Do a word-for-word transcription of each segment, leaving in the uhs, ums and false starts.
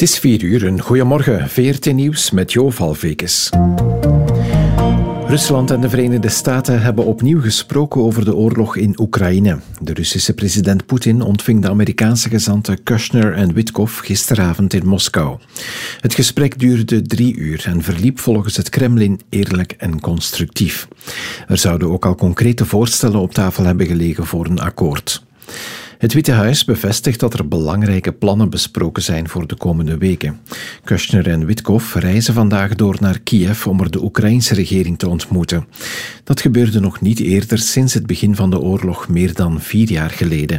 is vier uur, een goeiemorgen. V R T Nieuws met Jo Valvekes. Rusland en de Verenigde Staten hebben opnieuw gesproken over de oorlog in Oekraïne. De Russische president Poetin ontving de Amerikaanse gezanten Kushner en Witkoff gisteravond in Moskou. Het gesprek duurde drie uur en verliep volgens het Kremlin eerlijk en constructief. Er zouden ook al concrete voorstellen op tafel hebben gelegen voor een akkoord. Het Witte Huis bevestigt dat er belangrijke plannen besproken zijn voor de komende weken. Kushner en Witkoff reizen vandaag door naar Kiev om er de Oekraïnse regering te ontmoeten. Dat gebeurde nog niet eerder sinds het begin van de oorlog, meer dan vier jaar geleden.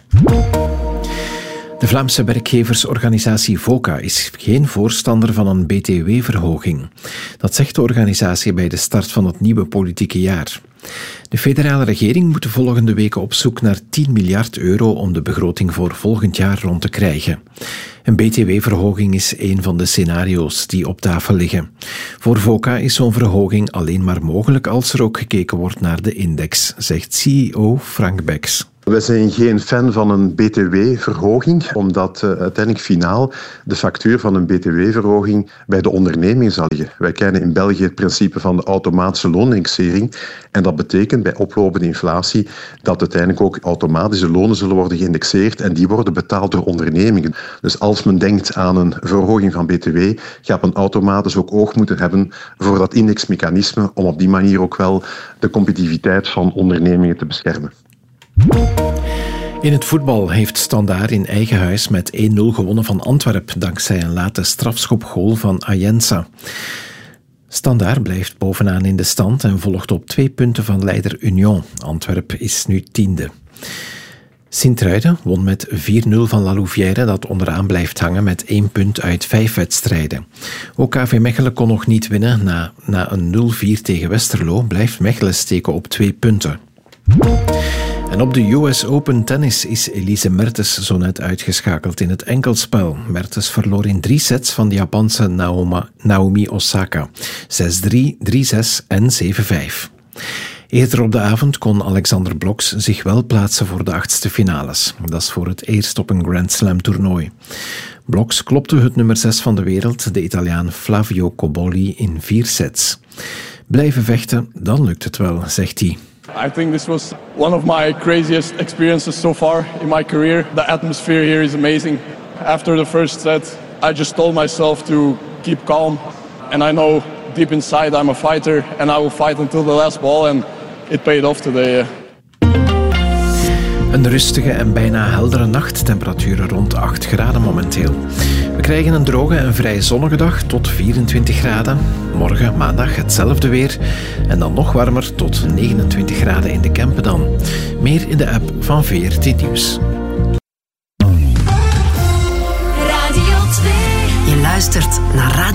De Vlaamse werkgeversorganisatie VOCA is geen voorstander van een B T W-verhoging. Dat zegt de organisatie bij de start van het nieuwe politieke jaar. De federale regering moet de volgende weken op zoek naar tien miljard euro om de begroting voor volgend jaar rond te krijgen. Een B T W-verhoging is een van de scenario's die op tafel liggen. Voor VOCA is zo'n verhoging alleen maar mogelijk als er ook gekeken wordt naar de index, zegt C E O Frank Becks. We zijn geen fan van een B T W-verhoging, omdat uh, uiteindelijk finaal de factuur van een B T W-verhoging bij de onderneming zal liggen. Wij kennen in België het principe van de automatische loonindexering en dat betekent bij oplopende inflatie dat uiteindelijk ook automatische lonen zullen worden geïndexeerd en die worden betaald door ondernemingen. Dus als men denkt aan een verhoging van B T W, gaat men automatisch ook oog moeten hebben voor dat indexmechanisme om op die manier ook wel de competitiviteit van ondernemingen te beschermen. In het voetbal heeft Standaard in eigen huis met één nul gewonnen van Antwerpen dankzij een late strafschopgoal van Ayensa. Standaard blijft bovenaan in de stand en volgt op twee punten van leider Union. Antwerpen is nu tiende. Sint-Truiden won met vier nul van La Louvière, dat onderaan blijft hangen met één punt uit vijf wedstrijden. Ook K V Mechelen kon nog niet winnen. Na, na een nul vier tegen Westerlo blijft Mechelen steken op twee punten. En op de U S Open tennis is Elise Mertens zo net uitgeschakeld in het enkelspel. Mertens verloor in drie sets van de Japanse Naoma, Naomi Osaka. zes drie, drie zes en zeven vijf. Eerder op de avond kon Alexander Bloks zich wel plaatsen voor de achtste finales. Dat is voor het eerst op een Grand Slam toernooi. Bloks klopte het nummer zes van de wereld, de Italiaan Flavio Cobolli, in vier sets. Blijven vechten, dan lukt het wel, zegt hij. I think this was one of my craziest experiences so far in my career. The atmosphere here is amazing. After the first set, I just told myself to keep calm. And I know deep inside I'm a fighter and I will fight until the last ball. And it paid off today. Een rustige en bijna heldere nacht, temperaturen rond acht graden momenteel. We krijgen een droge en vrij zonnige dag tot vierentwintig graden. Morgen, maandag, hetzelfde weer. En dan nog warmer tot negenentwintig graden in de Kempen dan. Meer in de app van V R T Nieuws. Radio twee. Je luistert naar Radio